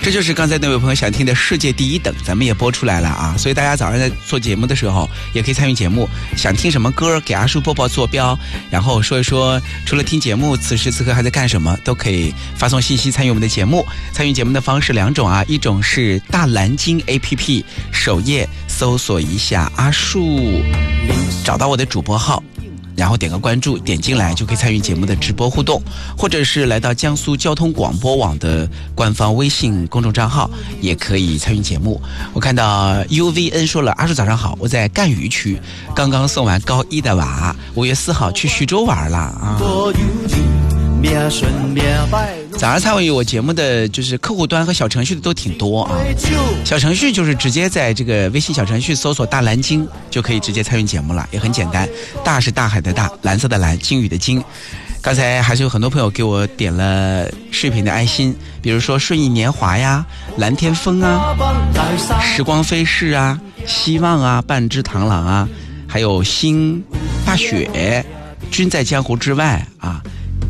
这就是刚才那位朋友想听的世界第一等，咱们也播出来了啊！所以大家早上在做节目的时候也可以参与节目，想听什么歌给阿叔播报坐标，然后说一说除了听节目此时此刻还在干什么，都可以发送信息参与我们的节目。参与节目的方式2种啊，一种是大蓝鲸 APP 首页搜索一下阿树，找到我的主播号，然后点个关注，点进来就可以参与节目的直播互动，或者是来到江苏交通广播网的官方微信公众账号也可以参与节目。我看到 UVN 说了，阿叔早上好，我在赣榆区刚刚送完高1的娃，5月4号去徐州玩了啊。早上参与我节目的就是客户端和小程序的都挺多啊。小程序就是直接在这个微信小程序搜索大蓝鲸就可以直接参与节目了，也很简单。大是大海的大，蓝色的蓝，鲸语的鲸。刚才还是有很多朋友给我点了视频的爱心，比如说顺意年华呀、蓝天风啊、时光飞逝啊、希望啊、半只螳螂啊，还有星、大雪、君在江湖之外啊。